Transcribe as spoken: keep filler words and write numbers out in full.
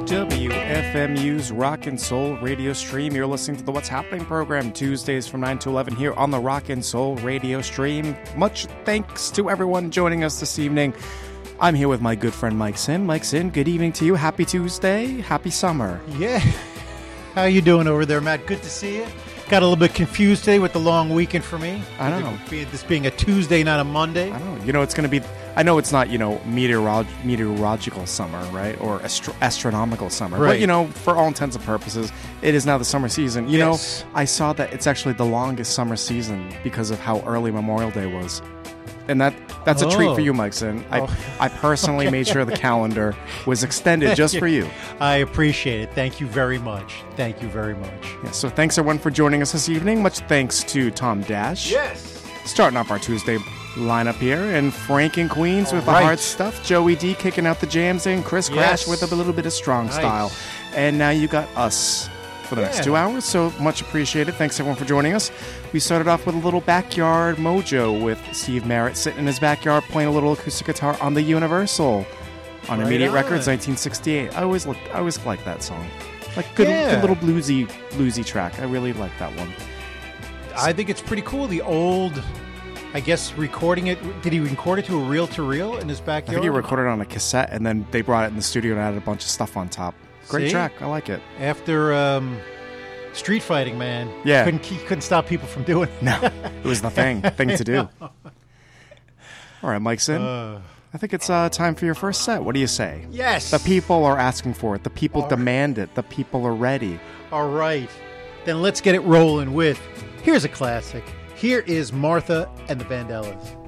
W F M U's Rock and Soul radio stream. You're listening to the What's Happening program, Tuesdays from nine to eleven here on the Rock and Soul radio stream. Much thanks to everyone joining us this evening. I'm here with my good friend Mike Sin. Mike Sin, good evening to you. Happy Tuesday. Happy summer. Yeah. How you doing over there, Matt? Good to see you. Got a little bit confused today with the long weekend for me. I don't know. This being a Tuesday, not a Monday. I don't know. You know, it's going to be... I know it's not, you know, meteorolog- meteorological summer, right? Or astro- astronomical summer. Right. But, you know, for all intents and purposes, it is now the summer season. You Yes. know, I saw that it's actually the longest summer season because of how early Memorial Day was. And that that's a Oh. treat for you, Mike Sin. I, Oh. I personally made sure the calendar was extended just for you. I appreciate it. Thank you very much. Thank you very much. Yeah, so thanks, everyone, for joining us this evening. Much thanks to Tom Dash. Yes. Starting off our Tuesday lineup here, and Frank and Queens with All the hard right. stuff, Joey D kicking out the jams, and Chris Crash Yes. with a little bit of strong Nice. style. And now you got us for the next Yeah. two hours, so much appreciated. Thanks everyone for joining us. We started off with a little backyard mojo with Steve Merritt sitting in his backyard playing a little acoustic guitar on the Universal on Right Immediate on. Records, nineteen sixty-eight. I always look, I always like that song. Like good, Yeah. good little bluesy, bluesy track. I really like that one. I think it's pretty cool. The old, I guess, recording it. Did he record it to a reel-to-reel in his I backyard? think he recorded it on a cassette, and then they brought it in the studio and added a bunch of stuff on top. Great See? track. I like it. After um, Street Fighting, man. Yeah. Couldn't, he couldn't stop people from doing it. No, it was the thing, thing to do. All right, Mike Sin. Uh, I think it's uh, time for your first set. What do you say? yes. The people are asking for it. The people All right. demand it. The people are ready. All right. Then let's get it rolling with, here's a classic. Here is Martha and the Vandellas.